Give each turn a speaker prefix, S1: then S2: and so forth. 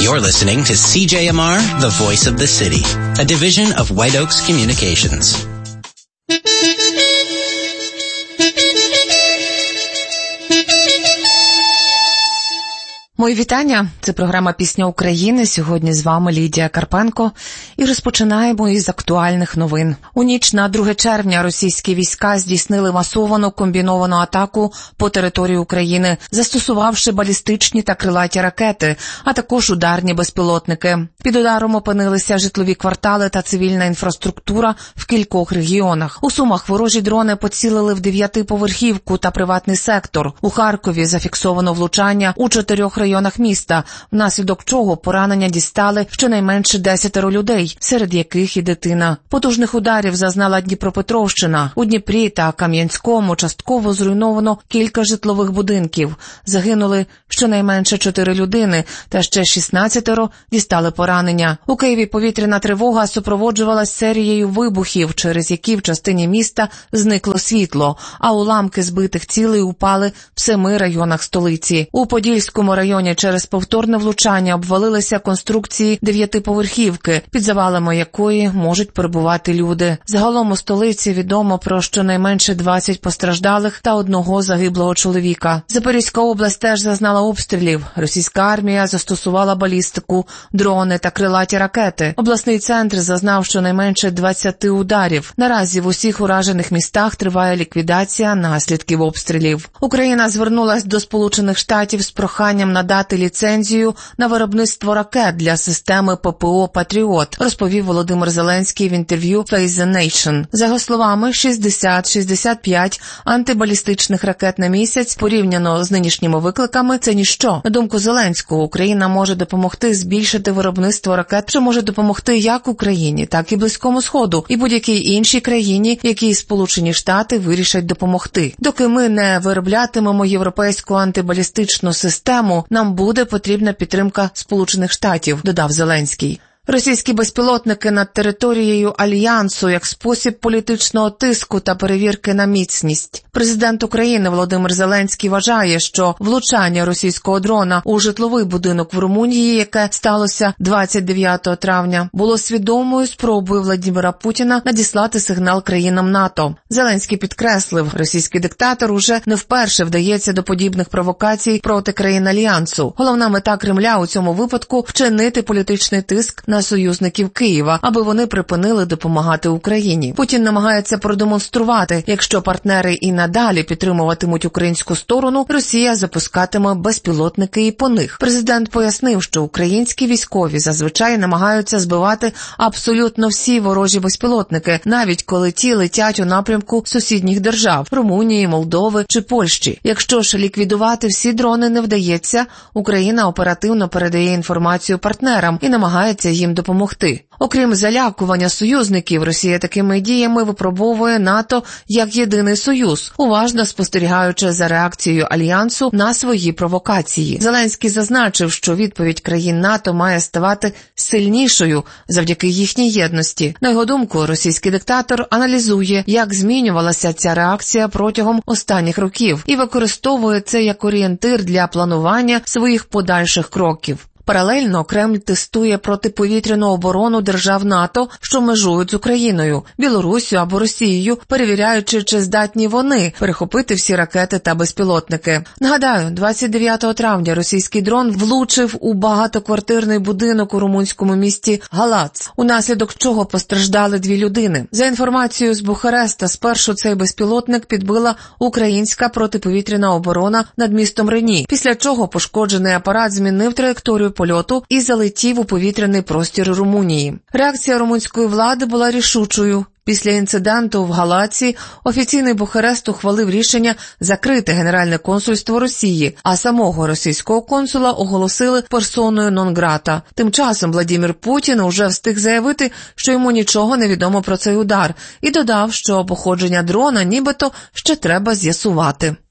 S1: You're listening to CJMR, the voice of the city, a division of White Oaks Communications.
S2: Мої вітання. Це програма «Пісня України». Сьогодні з вами Лідія Карпенко. І розпочинаємо із актуальних новин. У ніч на 2 червня російські війська здійснили масовану комбіновану атаку по території України, застосувавши балістичні та крилаті ракети, а також ударні безпілотники. Під ударом опинилися житлові квартали та цивільна інфраструктура в кількох регіонах. У Сумах ворожі дрони поцілили в 9-поверхівку та приватний сектор. У Харкові зафіксовано влучання у 4 районах міста, внаслідок чого поранення дістали щонайменше 10 людей, серед яких і дитина. Потужних ударів зазнала Дніпропетровщина. У Дніпрі та Кам'янському частково зруйновано кілька житлових будинків. Загинули щонайменше 4 людини, та ще 16 дістали поранення. У Києві повітряна тривога супроводжувалась серією вибухів, через які в частині міста зникло світло, а уламки збитих цілей упали в 7 районах столиці. У Подільському районі через повторне влучання обвалилися конструкції 9-поверхівки, під завалами якої можуть перебувати люди. Загалом у столиці відомо про щонайменше 20 постраждалих та 1 загиблого чоловіка. Запорізька область теж зазнала обстрілів. Російська армія застосувала балістику, дрони та крилаті ракети. Обласний центр зазнав щонайменше 20 ударів. Наразі в усіх уражених містах триває ліквідація наслідків обстрілів. Україна звернулась до Сполучених Штатів з проханням надати ліцензію на виробництво ракет для системи ППО «Патріот», розповів Володимир Зеленський в інтерв'ю Face the Nation. За його словами, 60-65 антибалістичних ракет на місяць, порівняно з нинішніми викликами, це ніщо. На думку Зеленського, Україна може допомогти збільшити виробництво ракет, що може допомогти як Україні, так і Близькому Сходу, і будь-якій іншій країні, якій Сполучені Штати вирішать допомогти. Доки ми не вироблятимемо європейську антибалістичну систему, нам буде потрібна підтримка Сполучених Штатів, додав Зеленський. Російські безпілотники над територією Альянсу як спосіб політичного тиску та перевірки на міцність. Президент України Володимир Зеленський вважає, що влучання російського дрона у житловий будинок в Румунії, яке сталося 29 травня, було свідомою спробою Владимира Путіна надіслати сигнал країнам НАТО. Зеленський підкреслив, російський диктатор уже не вперше вдається до подібних провокацій проти країн Альянсу. Головна мета Кремля у цьому випадку – вчинити політичний тиск на союзників Києва, аби вони припинили допомагати Україні. Путін намагається продемонструвати, якщо партнери і надалі підтримуватимуть українську сторону, Росія запускатиме безпілотники і по них. Президент пояснив, що українські військові зазвичай намагаються збивати абсолютно всі ворожі безпілотники, навіть коли ті летять у напрямку сусідніх держав – Румунії, Молдови чи Польщі. Якщо ж ліквідувати всі дрони не вдається, Україна оперативно передає інформацію партнерам і намагається їм допомогти. Окрім залякування союзників, Росія такими діями випробовує НАТО як єдиний союз, уважно спостерігаючи за реакцією Альянсу на свої провокації. Зеленський зазначив, що відповідь країн НАТО має ставати сильнішою завдяки їхній єдності. На його думку, російський диктатор аналізує, як змінювалася ця реакція протягом останніх років і використовує це як орієнтир для планування своїх подальших кроків. Паралельно Кремль тестує протиповітряну оборону держав НАТО, що межують з Україною, Білоруссю або Росією, перевіряючи, чи здатні вони перехопити всі ракети та безпілотники. Нагадаю, 29 травня російський дрон влучив у багатоквартирний будинок у румунському місті Галац, унаслідок чого постраждали 2 людини. За інформацією з Бухареста, спершу цей безпілотник підбила українська протиповітряна оборона над містом Рені, після чого пошкоджений апарат змінив траєкторію польоту і залетів у повітряний простір Румунії. Реакція румунської влади була рішучою. Після інциденту в Галаці офіційний Бухарест ухвалив рішення закрити Генеральне консульство Росії, а самого російського консула оголосили персоною нон-грата. Тим часом Владимир Путін уже встиг заявити, що йому нічого не відомо про цей удар, і додав, що походження дрона нібито ще треба з'ясувати.